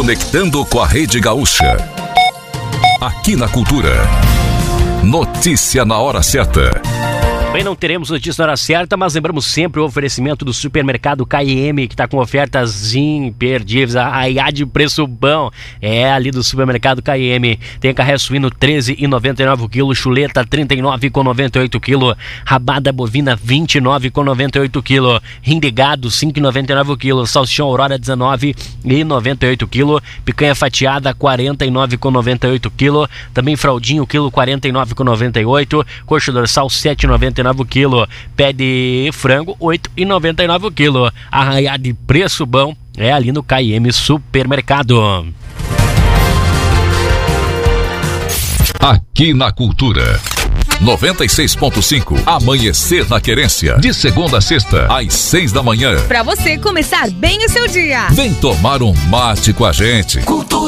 Conectando com a Rede Gaúcha. Aqui na Cultura. Notícia na hora certa. Bem, não teremos notícia na hora certa, mas lembramos sempre o oferecimento do supermercado KM, que está com ofertas imperdíveis, a de preço bom, ali do supermercado KM. Tem carré suíno 13,99 o quilo, chuleta 39,98 o quilo, rabada bovina 29,98 o quilo, rindegado 5,99 o quilo, salsichão Aurora 19,98 o quilo, picanha fatiada 49,98 o quilo, também fraldinho quilo 49,98, coxa dorsal 7,99 o quilo, pé de frango 8,99 o quilo. Arraiá de preço bom é ali no KM Supermercado. Aqui na Cultura 96.5, Amanhecer na Querência, de segunda a sexta às 6 da manhã, pra você começar bem o seu dia. Vem tomar um mate com a gente. Cultura.